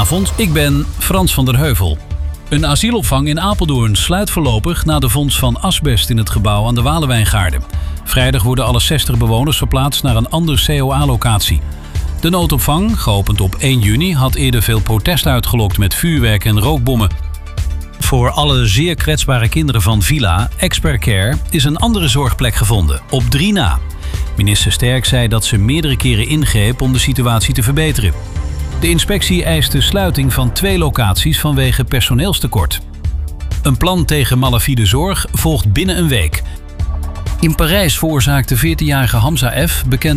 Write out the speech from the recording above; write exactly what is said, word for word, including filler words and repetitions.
Goedenavond, ik ben Frans van der Heuvel. Een asielopvang in Apeldoorn sluit voorlopig na de vondst van asbest in het gebouw aan de Walenwijngaarden. Vrijdag worden alle zestig bewoners verplaatst naar een andere C O A-locatie. De noodopvang, geopend op één juni, had eerder veel protest uitgelokt met vuurwerk en rookbommen. Voor alle zeer kwetsbare kinderen van Villa, Expert Care, is een andere zorgplek gevonden, op drie na. Minister Sterk zei dat ze meerdere keren ingreep om de situatie te verbeteren. De inspectie eist de sluiting van twee locaties vanwege personeelstekort. Een plan tegen malafide zorg volgt binnen een week. In Parijs veroorzaakte veertienjarige Hamza F., bekend